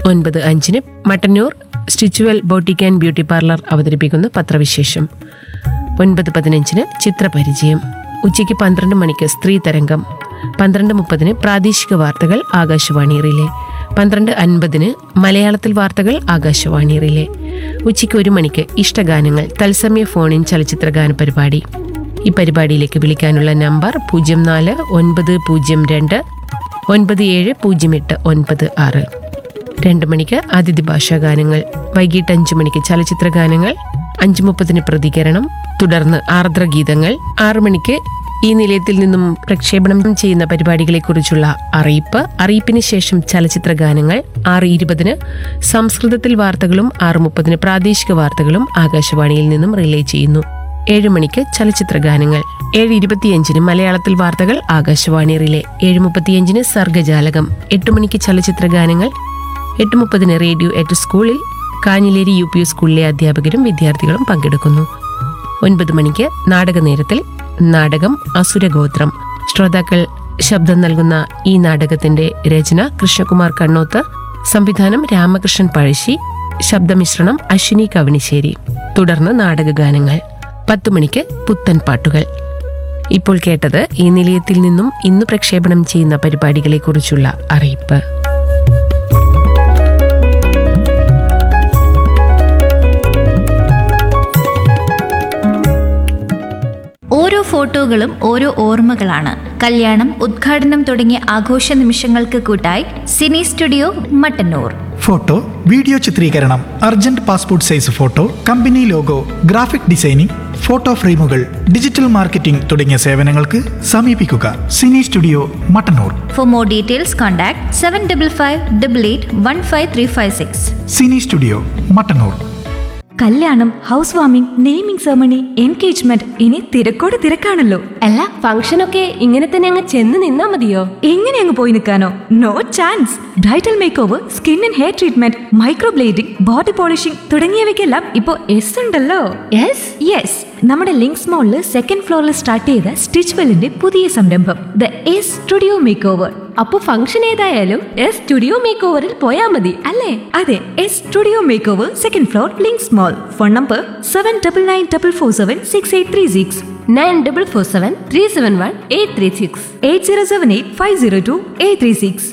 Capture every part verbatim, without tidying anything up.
ഒൻപത് അഞ്ചിന് Mattannur സ്റ്റിച്ചുവൽ boutique and beauty parlour അവതരിപ്പിക്കുന്ന പത്രവിശേഷം. ഒൻപത് പതിനഞ്ചിന് ചിത്രപരിചയം. ഉച്ചയ്ക്ക് പന്ത്രണ്ട് മണിക്ക് സ്ത്രീ തരംഗം. പന്ത്രണ്ട് മുപ്പതിന് പ്രാദേശിക വാർത്തകൾ ആകാശവാണി റിലേ. പന്ത്രണ്ട് അൻപതിന് മലയാളത്തിൽ വാർത്തകൾ ആകാശവാണി റിലേ. ഉച്ചയ്ക്ക് ഒരു മണിക്ക് ഇഷ്ടഗാനങ്ങൾ തത്സമയ ഫോണിൻ ചലച്ചിത്രഗാന പരിപാടി. ഈ പരിപാടിയിലേക്ക് വിളിക്കാനുള്ള നമ്പർ പൂജ്യം നാല് ഒൻപത് പൂജ്യം രണ്ട് ഒൻപത് ഏഴ് പൂജ്യം എട്ട് ഒൻപത് ആറ്. രണ്ട് മണിക്ക് അതിഥി ഭാഷാ ഗാനങ്ങൾ. വൈകിട്ട് അഞ്ചു മണിക്ക് ചലച്ചിത്ര ഗാനങ്ങൾ. അഞ്ചു മുപ്പതിന് പ്രതികരണം, തുടർന്ന് ആർദ്രഗീതങ്ങൾ. ആറു മണിക്ക് ഈ നിലയത്തിൽ നിന്നും പ്രക്ഷേപണം ചെയ്യുന്ന പരിപാടികളെക്കുറിച്ചുള്ള അറിയിപ്പ്. അറിയിപ്പിന് ശേഷം ചലച്ചിത്ര ഗാനങ്ങൾ. ആറ് ഇരുപതിന് സംസ്കൃതത്തിൽ വാർത്തകളും ആറ് മുപ്പതിന് പ്രാദേശിക വാർത്തകളും ആകാശവാണിയിൽ നിന്നും റിലേ ചെയ്യുന്നു. ഏഴ് മണിക്ക് ചലച്ചിത്ര ഗാനങ്ങൾ. ഏഴ് ഇരുപത്തിയഞ്ചിന് മലയാളത്തിൽ വാർത്തകൾ ആകാശവാണി റിലേ. ഏഴ് മുപ്പത്തിയഞ്ചിന് സർഗജാലകം. എട്ട് മണിക്ക് ചലച്ചിത്ര ഗാനങ്ങൾ. എട്ട് മുപ്പതിന് റേഡിയോ എറ്റ് സ്കൂളിൽ കാഞ്ഞിലേരി യു പി സ്കൂളിലെ അധ്യാപകരും വിദ്യാർത്ഥികളും പങ്കെടുക്കുന്നു. ഒൻപത് മണിക്ക് നാടക നേരത്തിൽ നാടകം അസുരഗോത്രം. ശ്രോതാക്കൾ ശബ്ദം നൽകുന്ന ഈ നാടകത്തിന്റെ രചന കൃഷ്ണകുമാർ കണ്ണോത്ത്, സംവിധാനം രാമകൃഷ്ണൻ പഴശ്ശി, ശബ്ദമിശ്രണം അശ്വിനി കവണിശ്ശേരി. തുടർന്ന് നാടകഗാനങ്ങൾ. പത്തു മണിക്ക് പുത്തൻ പാട്ടുകൾ. ഇപ്പോൾ കേട്ടത് ഈ നിലയത്തിൽ നിന്നും ഇന്ന് പ്രക്ഷേപണം ചെയ്യുന്ന പരിപാടികളെക്കുറിച്ചുള്ള അറിയിപ്പ്. ഓരോ ഫോട്ടോകളും ഓരോ ഓർമ്മകളാണ്. കല്യാണം, ഉദ്ഘാടനം തുടങ്ങിയ ആഘോഷ നിമിഷങ്ങൾക്ക് കൂട്ടായി Sini studio Mattannur. Photo, video ചിത്രീകരണം, urgent passport size photo, company logo, graphic designing, photo ഫ്രെയിമുകൾ, ഡിജിറ്റൽ മാർക്കറ്റിംഗ് തുടങ്ങിയ സേവനങ്ങൾക്ക് സമീപിക്കുക Sini studio Mattannur. For more details contact seven double five double eight one five three five six. Sini studio Mattannur. കല്യാണം, house warming, naming ceremony, engagement, ഇനി തിരക്കോട് തിരക്കാണല്ലോ. അല്ല, ഫംഗ്ഷനൊക്കെ ഇങ്ങനെ തന്നെ അങ്ങ് ചെന്ന് നിന്നാ മതിയോ? എങ്ങനെ അങ്ങ് പോയി നിൽക്കാനോ? No chance. Bridal make over, skin and hair treatment, microblading, body polishing തുടങ്ങിയവയ്ക്കെല്ലാം ഇപ്പോ എസ് ഉണ്ടല്ലോ. യെസ് യെസ് നമ്മുടെ ലിങ്ക്സ് മോളില് സെക്കൻഡ് ഫ്ലോറിൽ സ്റ്റാർട്ട് ചെയ്ത സ്റ്റിച്ച്വെല്ലിന്റെ പുതിയ സംരംഭം the S studio make over. അപ്പൊ ഫംഗ്ഷൻ ഏതായാലും എസ് സ്റ്റുഡിയോ മേക്ക് ഓവറിൽ പോയാ മതി അല്ലേ? അതെ, S studio make over, second floor, links mall. Phone number seven double nine double four seven six eight three six nine double four seven three seven one eight three six eight zero seven eight five zero to eight three six.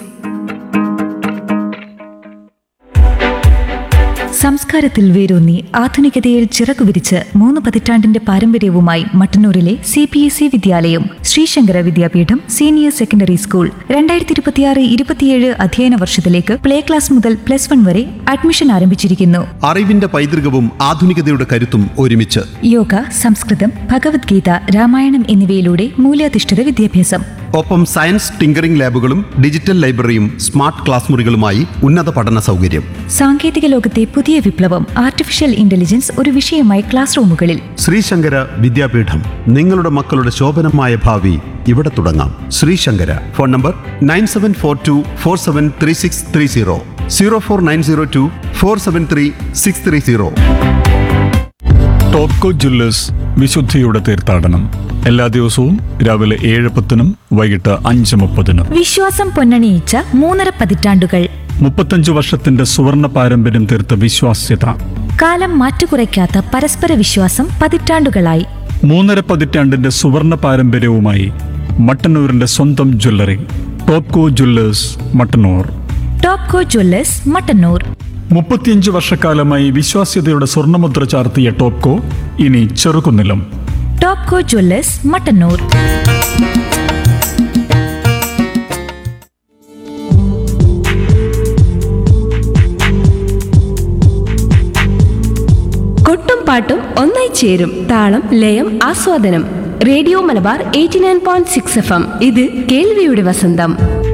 സംസ്കാരത്തിൽ വേരൂന്നി ആധുനികതയിൽ ചിറകുവിരിച്ച് മൂന്ന് പതിറ്റാണ്ടിന്റെ പാരമ്പര്യവുമായി മട്ടന്നൂരിലെ C P S E വിദ്യാലയം ശ്രീശങ്കര വിദ്യാപീഠം senior secondary school രണ്ടായിരത്തി ഇരുപത്തിയാറ് ഇരുപത്തിയേഴ് അധ്യയന വർഷത്തിലേക്ക് പ്ലേ ക്ലാസ് മുതൽ പ്ലസ് വൺ വരെ അഡ്മിഷൻ ആരംഭിച്ചിരിക്കുന്നു. അറിവിന്റെ പൈതൃകവും ആധുനികതയുടെ കരുത്തും ഒരുമിച്ച് യോഗ, സംസ്കൃതം, ഭഗവത്ഗീത, രാമായണം എന്നിവയിലൂടെ മൂല്യാധിഷ്ഠിത വിദ്യാഭ്യാസം. ഒപ്പം science tinkering ലാബുകളും digital ലൈബ്രറിയും smart class മുറികളുമായി ഉന്നത പഠന സൗകര്യം. സാങ്കേതിക ലോകത്തെ പുതിയ വിപ്ലവം ആർട്ടിഫിഷ്യൽ ഇന്റലിജൻസ് ഒരു വിഷയമായി ക്ലാസ് റൂമുകളിൽ. ശ്രീശങ്കര വിദ്യാപീഠം, നിങ്ങളുടെ മക്കളുടെ ശോഭനമായ ഭാവി ഇവിടെ തുടങ്ങാം. Sree Sankara. Phone number nine seven four to four seven three six three zero zero four nine zero to four seven three six three zero. Topco Jewellers, വിശുദ്ധിയുടെ തീർത്ഥാടനം. എല്ലാ ദിവസവും രാവിലെ ഏഴ് പത്തിനും വൈകിട്ട് അഞ്ച് മുപ്പതിനും. വിശ്വാസം പൊന്നണിയിച്ച മൂന്നര പതിറ്റാണ്ടുകൾ. മുപ്പത്തഞ്ചു വർഷത്തിന്റെ സുവർണ പാരമ്പര്യം തീർത്ത വിശ്വാസ്യത. കാലം മാറ്റുകുറയ്ക്കാത്ത പരസ്പര വിശ്വാസം പതിറ്റാണ്ടുകളായി. മൂന്നര പതിറ്റാണ്ടിന്റെ സുവർണ പാരമ്പര്യവുമായി മട്ടന്നൂരിന്റെ സ്വന്തം jewellery Topco Jewellers Mattannur. Topco Jewellers Mattannur. മുപ്പത്തിയഞ്ചു വർഷക്കാലമായി വിശ്വാസ്യതയുടെ സ്വർണ്ണമുദ്ര ചാർത്തിയ ടോപ്കോ ഇനി ചെറുകുന്നിലും. ടോപ്കോ ജ്വല്ലേഴ്സ് മട്ടന്നൂർ. കൊട്ടും പാട്ടും ഒന്നായി ചേരും താളം, ലയം, ആസ്വാദനം. Radio Malabar eighty nine point six F M. ഇത് കേൾവിയുടെ വസന്തം.